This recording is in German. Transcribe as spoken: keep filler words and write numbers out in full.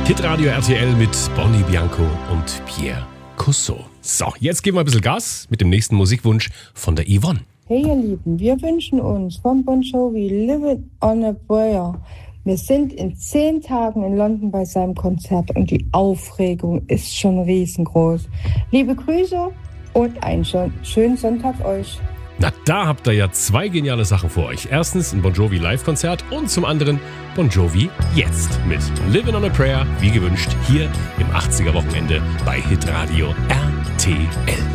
Hitradio R T L mit Bonnie Bianco und Pierre Cousteau. So, jetzt geben wir ein bisschen Gas mit dem nächsten Musikwunsch von der Yvonne. Hey ihr Lieben, wir wünschen uns von Bon Jovi Living on a Prayer. Wir sind in zehn Tagen in London bei seinem Konzert und die Aufregung ist schon riesengroß. Liebe Grüße und einen schönen Sonntag euch. Na, da habt ihr ja zwei geniale Sachen vor euch. Erstens ein Bon Jovi Live-Konzert und zum anderen Bon Jovi jetzt mit Living on a Prayer, wie gewünscht, hier im achtziger Wochenende bei Hitradio R T L.